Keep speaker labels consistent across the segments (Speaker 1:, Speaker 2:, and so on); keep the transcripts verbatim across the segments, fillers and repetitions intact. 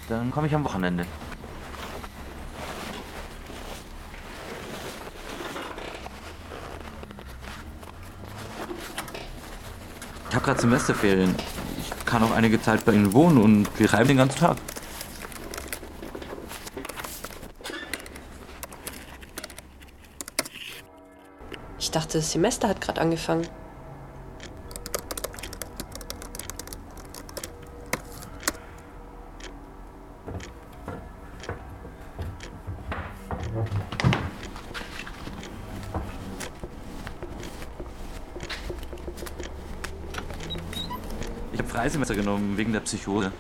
Speaker 1: Dann komme ich am Wochenende. Ich habe gerade Semesterferien. Ich kann auch einige Zeit bei Ihnen wohnen und wir reiben den ganzen Tag.
Speaker 2: Ich dachte, das Semester hat gerade angefangen.
Speaker 1: Ich habe Freisemester genommen wegen der Psychose.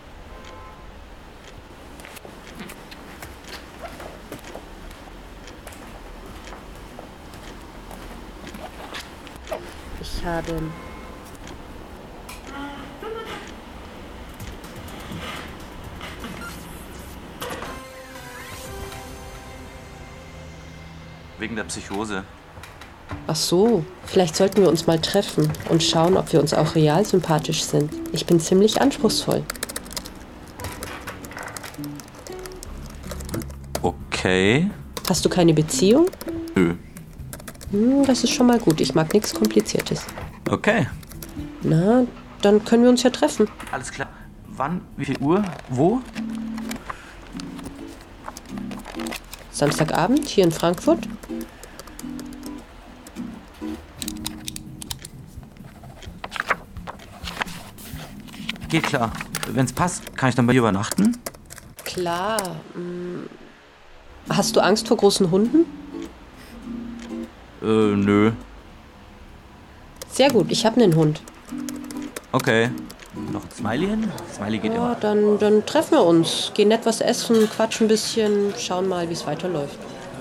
Speaker 2: Ich habe...
Speaker 1: Wegen der Psychose.
Speaker 2: Ach so, vielleicht sollten wir uns mal treffen und schauen, ob wir uns auch real sympathisch sind. Ich bin ziemlich anspruchsvoll.
Speaker 1: Okay.
Speaker 2: Hast du keine Beziehung?
Speaker 1: Nö.
Speaker 2: Hm, das ist schon mal gut. Ich mag nichts Kompliziertes.
Speaker 1: Okay.
Speaker 2: Na, dann können wir uns ja treffen.
Speaker 1: Alles klar. Wann? Wie viel Uhr? Wo?
Speaker 2: Samstagabend hier in Frankfurt?
Speaker 1: Geht klar. Wenn's passt, kann ich dann bei dir übernachten?
Speaker 2: Klar. Hm. Hast du Angst vor großen Hunden?
Speaker 1: Äh, nö.
Speaker 2: Sehr gut, ich habe einen Hund.
Speaker 1: Okay. Noch ein Smiley hin? Smiley geht
Speaker 2: Ja,
Speaker 1: immer.
Speaker 2: dann, dann treffen wir uns. Gehen nett was essen, quatschen ein bisschen, schauen mal, wie es weiterläuft.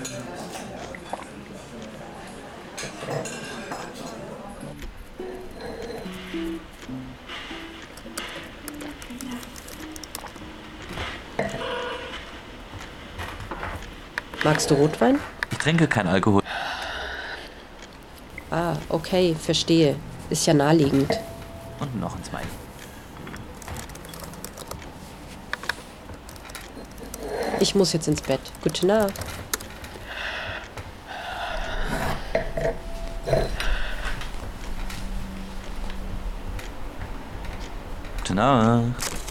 Speaker 2: Magst du Rotwein?
Speaker 1: Ich trinke keinen Alkohol.
Speaker 2: Ah, okay, verstehe. Ist ja naheliegend.
Speaker 1: Und noch ein Smiley.
Speaker 2: Ich muss jetzt ins Bett. Gute Nacht.
Speaker 1: Gute Nacht.